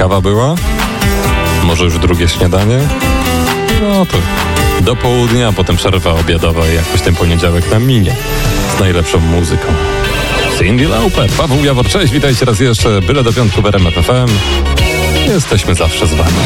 Kawa była? Może już drugie śniadanie? No to do południa, a potem przerwa obiadowa i jakoś ten poniedziałek nam minie z najlepszą muzyką. Cyndi Lauper, Paweł Jawor, cześć, witajcie raz jeszcze, byle do piątku w RMF FM. Jesteśmy zawsze z wami.